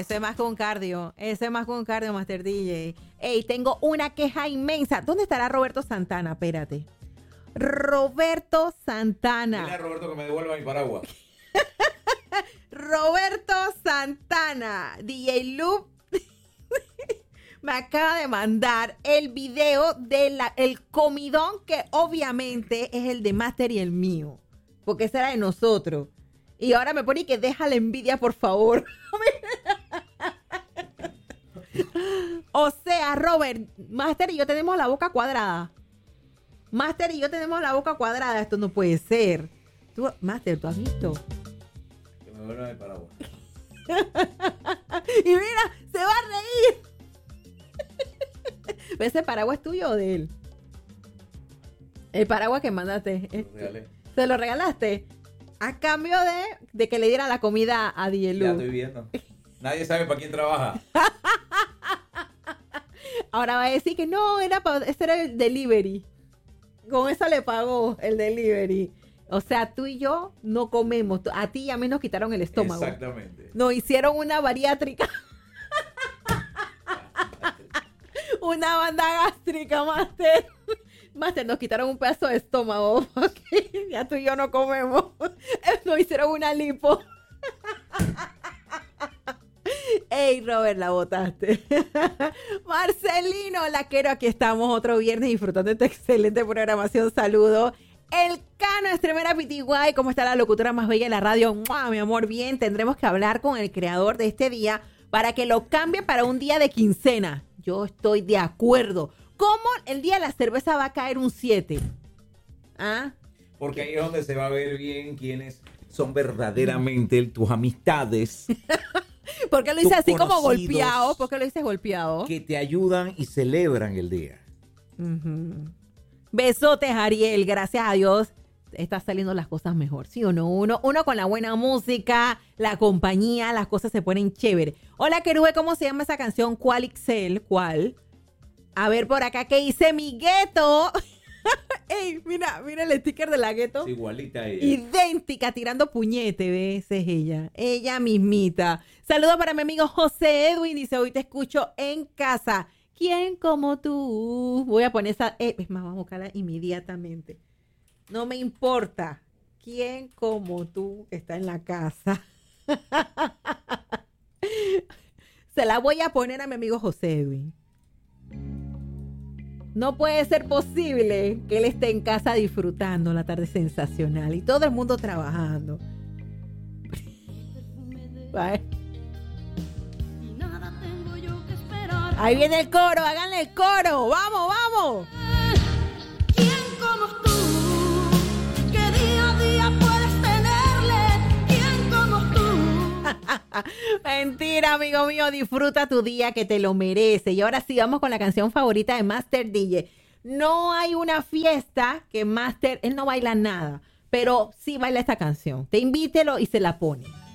Ese es más que un cardio. Ese es más que un cardio, Master DJ. Ey, tengo una queja inmensa. ¿Dónde estará Roberto Santana? Espérate. Roberto Santana. Dile a Roberto que me devuelva mi paraguas. Roberto Santana. DJ Loop me acaba de mandar el video del comidón que obviamente es el de Master y el mío. Porque ese era de nosotros. Y ahora me pone que deja la envidia, por favor. O sea, Robert, Master y yo tenemos la boca cuadrada. Master y yo tenemos la boca cuadrada. Esto no puede ser. Master, ¿tú has visto? Que me devuelva mi paraguas. Y mira, se va a reír. ¿Ese paraguas es tuyo o de él? El paraguas que mandaste. Lo regalé. ¿Se lo regalaste? A cambio de que le diera la comida a DJ Lu. Ya estoy viendo. Nadie sabe para quién trabaja. Ahora va a decir que no, ese era el delivery. Con eso le pagó el delivery. O sea, tú y yo no comemos. A ti y a mí nos quitaron el estómago. Exactamente. Nos hicieron una bariátrica. Una banda gástrica, Master. Master, nos quitaron un pedazo de estómago. Porque ya tú y yo no comemos. Nos hicieron una lipo. Ey, Robert, la botaste. Marcelino Laquero, aquí estamos otro viernes disfrutando de esta excelente programación. Saludos. El Cano Estremera Pitiguay, ¿cómo está la locutora más bella de la radio? ¡Mua, mi amor! Bien, tendremos que hablar con el creador de este día para que lo cambie para un día de quincena. Yo estoy de acuerdo. ¿Cómo el día de la cerveza va a caer un 7? ¿Ah? Porque ahí es donde se va a ver bien quiénes son verdaderamente tus amistades. ¿Por qué lo hice así como conocidos golpeado? ¿Por qué lo hice golpeado? que te ayudan y celebran el día. Uh-huh. Besotes, Ariel. Gracias a Dios está saliendo las cosas mejor, ¿sí o no? Uno con la buena música, la compañía, las cosas se ponen chévere. Hola, Querube, ¿cómo se llama esa canción? ¿Cuál Excel? ¿Cuál? A ver por acá, ¿qué dice mi gueto? Ey, mira el sticker de la gueto. Es igualita a ella. Idéntica, tirando puñete, ¿ves? Esa es ella. Ella mismita. Saludos para mi amigo José Edwin. Dice, hoy te escucho en casa. ¿Quién como tú? Voy a poner esa... es más, vamos a buscarla inmediatamente. No me importa. ¿Quién como tú está en la casa? Se la voy a poner a mi amigo José Edwin. No puede ser posible que él esté en casa disfrutando la tarde sensacional y todo el mundo trabajando. Ahí viene el coro, háganle el coro. ¡Vamos, vamos! ¿Quién como tú? Que día a día puedes tenerle. ¿Quién como tú? Mentira, amigo mío. Disfruta tu día que te lo merece. Y ahora sí, vamos con la canción favorita de Master DJ. No hay una fiesta que Master... Él no baila nada, pero sí baila esta canción. Te invítelo y se la pone.